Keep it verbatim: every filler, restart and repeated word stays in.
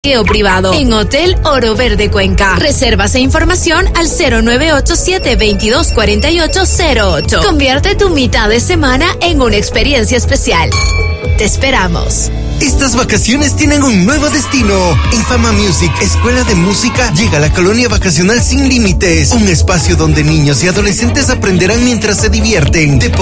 parqueo privado en Hotel Oro Verde Cuenca. Reservas e información al cero nueve ocho siete, veintidós cuarenta y ocho cero ocho. Convierte tu mitad de semana en una experiencia especial. Te esperamos. Estas vacaciones tienen un nuevo destino. Infama Music, escuela de música, llega a la colonia vacacional sin límites. Un espacio donde niños y adolescentes aprenderán mientras se divierten.